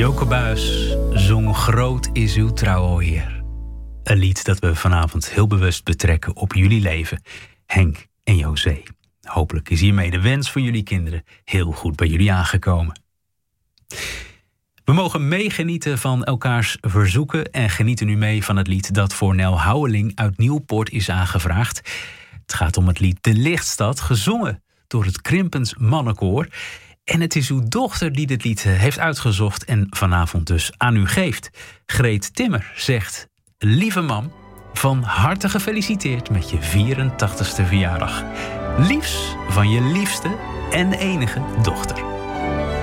Joke Buijs zong Groot is uw trouw, o Heer. Een lied dat we vanavond heel bewust betrekken op jullie leven, Henk en José. Hopelijk is hiermee de wens voor jullie kinderen heel goed bij jullie aangekomen. We mogen meegenieten van elkaars verzoeken en genieten nu mee van het lied dat voor Nel Houweling uit Nieuwpoort is aangevraagd. Het gaat om het lied De Lichtstad, gezongen door het Krimpens Mannenkoor. En het is uw dochter die dit lied heeft uitgezocht en vanavond dus aan u geeft. Greet Timmer zegt: lieve mam, van harte gefeliciteerd met je 84ste verjaardag. Liefs van je liefste en enige dochter.